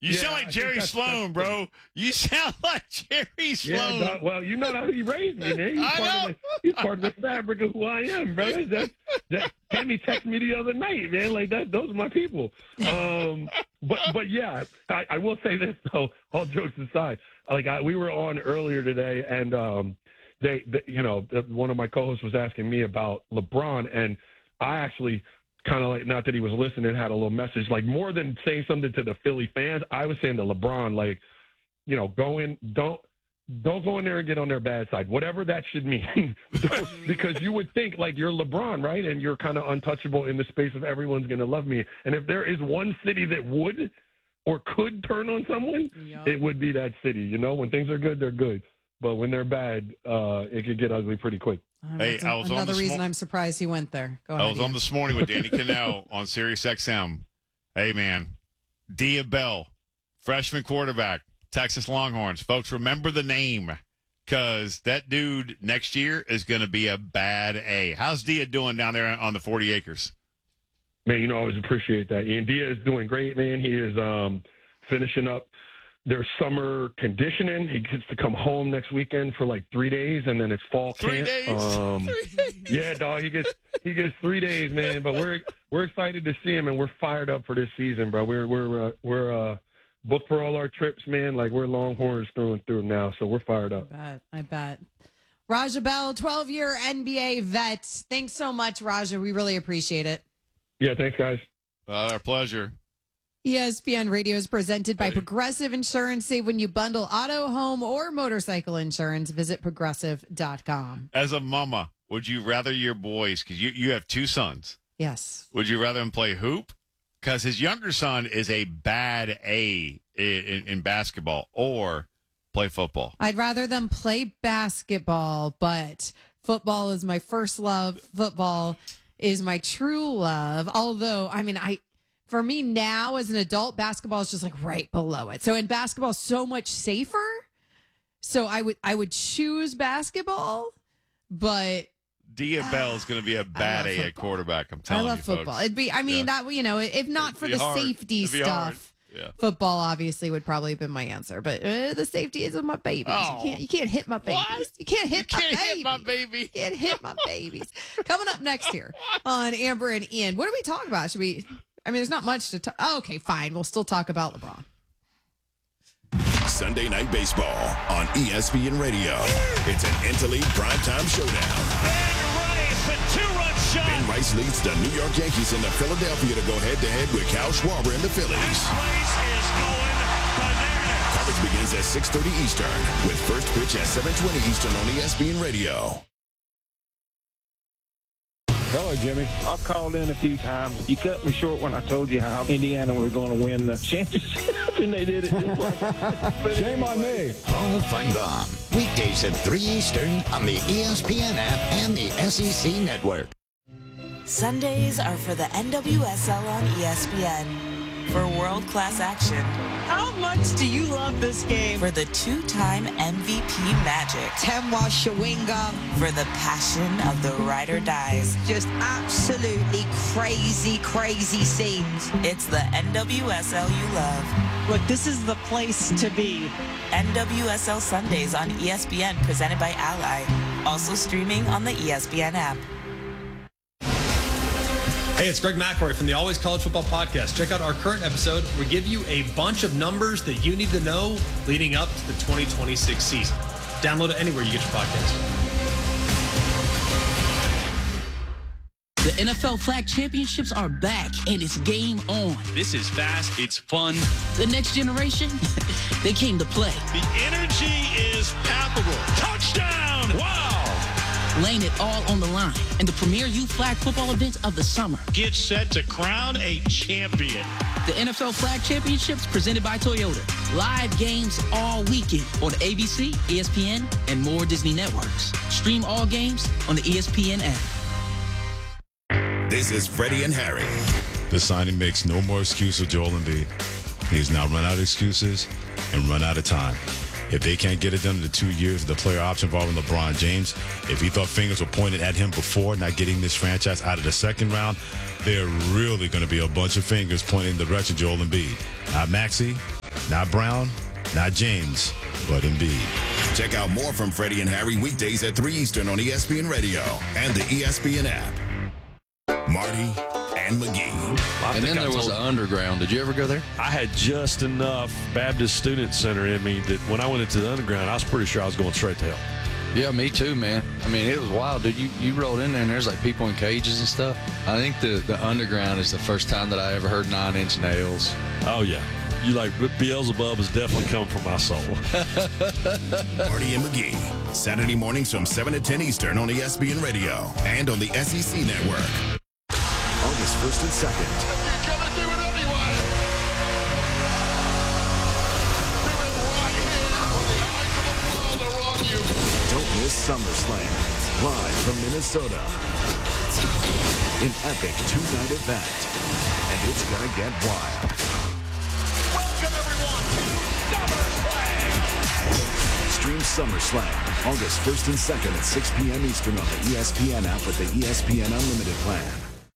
You sound like Jerry Sloan, bro. You sound like Jerry Sloan. Yeah, well, you know how he raised me, man. He's part of the fabric of who I am, bro. That Tammy texted me the other night, man. Like those are my people. But yeah, I will say this though. All jokes aside, we were on earlier today, and one of my co-hosts was asking me about LeBron, and I actually kind of like, not that he was listening, had a little message, like more than saying something to the Philly fans, I was saying to LeBron, like, don't go in there and get on their bad side, whatever that should mean. Because you would think like you're LeBron, right? And you're kind of untouchable in the space of everyone's going to love me. And if there is one city that would or could turn on someone, it would be that city. When things are good, they're good. But when they're bad, it could get ugly pretty quick. Hey, another reason I'm surprised he went there. Go ahead, I was on this morning with Danny Cannell on Sirius XM. Hey, man, Dia Bell, freshman quarterback, Texas Longhorns. Folks, remember the name, because that dude next year is going to be a bad A. How's Dia doing down there on the 40 acres? Man, I always appreciate that. And Dia is doing great, man. He is finishing up their summer conditioning. He gets to come home next weekend for like 3 days, and then it's fall camp. 3 days. 3 days. Yeah, dog. He gets 3 days, man. But we're excited to see him, and we're fired up for this season, bro. We're booked for all our trips, man. Like we're Longhorns through and through now, so we're fired up. I bet. Raja Bell, 12-year NBA vet. Thanks so much, Raja. We really appreciate it. Yeah, thanks, guys. Our pleasure. ESPN Radio is presented by Progressive Insurance. Save when you bundle auto, home, or motorcycle insurance. Visit progressive.com. As a mama, would you rather your boys, because you have 2 sons. Yes. Would you rather him play hoop? Because his younger son is a bad A in basketball, or play football. I'd rather them play basketball, but football is my first love. Football is my true love. Although, for me now as an adult, basketball is just like right below it. So in basketball, so much safer. So I would choose basketball, but Dia Bell is going to be a bad A at quarterback. I'm telling you, I love football. Folks. It'd be, if not for the safety stuff, football obviously would probably have been my answer. But the safety is of my babies. Oh. You can't hit my babies. What? You can't hit my baby. You can't hit my babies. Coming up next here on Amber and Ian, what are we talking about? There's not much to talk. Oh, okay, fine. We'll still talk about LeBron. Sunday Night Baseball on ESPN Radio. It's an interleague primetime showdown. Ben Rice, a 2-run shot. Ben Rice leads the New York Yankees into Philadelphia to go head-to-head with Kyle Schwarber and the Phillies. This place is going bananas. Coverage begins at 6:30 Eastern with first pitch at 7:20 Eastern on ESPN Radio. Hello, Jimmy. I've called in a few times. You cut me short when I told you how Indiana was going to win the championship, and they did it just like Shame on me. Hall of Fame Bomb. Weekdays at 3 Eastern on the ESPN app and the SEC Network. Sundays are for the NWSL on ESPN. For world-class action. How much do you love this game? For the 2-time MVP magic. Temwa Shawinga. For the passion of the ride or dies. Just absolutely crazy, crazy scenes. It's the NWSL you love. Look, this is the place to be. NWSL Sundays on ESPN, presented by Ally. Also streaming on the ESPN app. Hey, it's Greg McElroy from the Always College Football Podcast. Check out our current episode. We give you a bunch of numbers that you need to know leading up to the 2026 season. Download it anywhere you get your podcast. The NFL Flag Championships are back, and it's game on. This is fast. It's fun. The next generation, they came to play. The energy is palpable. Touchdown! Wow! Laying it all on the line in the premier youth flag football event of the summer. Get set to crown a champion. The NFL Flag Championships presented by Toyota. Live games all weekend on ABC, ESPN, and more Disney networks. Stream all games on the ESPN app. This is Freddie and Harry. The signing makes no more excuse for Joel Embiid. He's now run out of excuses and run out of time. If they can't get it done in the 2 years of the player option involving LeBron James, if he thought fingers were pointed at him before not getting this franchise out of the second round, there are really going to be a bunch of fingers pointing in the direction of Joel Embiid. Maxey, Not Brown, not James, but Embiid. Check out more from Freddie and Harry weekdays at 3 Eastern on ESPN Radio and the ESPN app. Marty and McGee. And then there was the Underground. Did you ever go there? I had just enough Baptist Student Center in me that when I went into the Underground, I was pretty sure I was going straight to hell. Yeah, me too, man. I mean, it was wild, dude. You rolled in there and there's like people in cages and stuff. I think the Underground is the first time that I ever heard 9 Inch Nails. Oh, yeah. You like Beelzebub is definitely coming from my soul. Marty and McGee, Saturday mornings from 7 to 10 Eastern on ESPN Radio and on the SEC Network. August 1st and 2nd. Don't miss SummerSlam, live from Minnesota. An epic 2-night event, and it's gonna get wild. Welcome everyone to SummerSlam! Stream SummerSlam, August 1st and 2nd at 6 p.m. Eastern on the ESPN app with the ESPN Unlimited plan.